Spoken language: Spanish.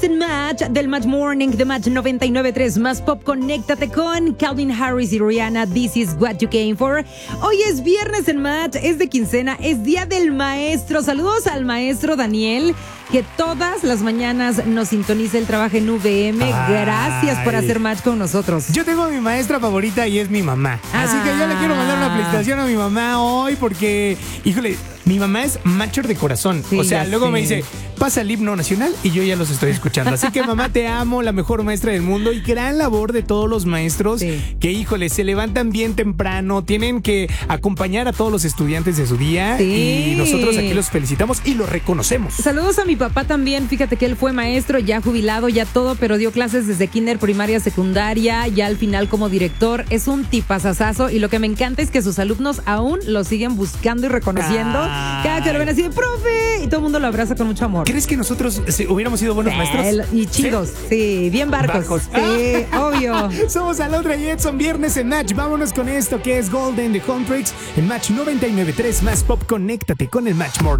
viernes en Match del Match Morning de Match 99.3 Más Pop. Conéctate con Calvin Harris y Rihanna. This is what you came for. Hoy es viernes en Match, es de quincena, es día del maestro. Saludos al maestro Daniel, que todas las mañanas nos sintoniza, el trabajo en VM. Gracias por hacer Match con nosotros. Yo tengo a mi maestra favorita y es mi mamá. Así que yo le quiero mandar una felicitación a mi mamá hoy porque, híjole, mi mamá es matcher de corazón. Sí, o sea, luego sé. me dice, pasa el himno nacional y yo ya los estoy escuchando. Así que mamá, te amo, la mejor maestra del mundo, y gran labor de todos los maestros que, híjole, se levantan bien temprano, tienen que acompañar a todos los estudiantes de su día y nosotros aquí los felicitamos y los reconocemos. Saludos a mi papá también. Fíjate que él fue maestro, ya jubilado, ya todo, pero dio clases desde kinder, primaria, secundaria, ya al final como director. Es un tipazazazo y lo que me encanta es que sus alumnos aún lo siguen buscando y reconociendo. Cada que lo ven así de profe, y todo el mundo lo abraza con mucho amor. ¿Crees que nosotros hubiéramos sido buenos maestros? Y chidos, sí, bien barcos. Sí, obvio. Somos Alondra y Edson, viernes en Match. Vámonos con esto que es Golden de Huntrix en Match 99.3 Más Pop. Conéctate con el Match Morning.